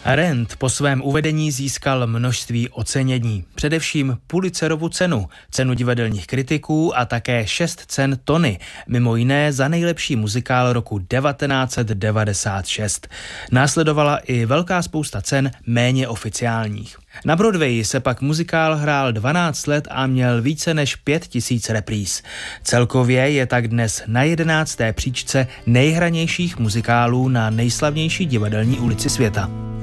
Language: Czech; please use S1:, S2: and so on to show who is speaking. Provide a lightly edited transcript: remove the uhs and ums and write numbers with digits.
S1: Rent po svém uvedení získal množství ocenění. Především Pulitzerovu cenu, cenu divadelních kritiků a také 6 cen Tony, mimo jiné za nejlepší muzikál roku 1996. Následovala i velká spousta cen méně oficiálních. Na Broadwayi se pak muzikál hrál 12 let a měl více než 5000 repríz. Celkově je tak dnes na 11. příčce nejhranějších muzikálů na nejslavnější divadelní ulici světa.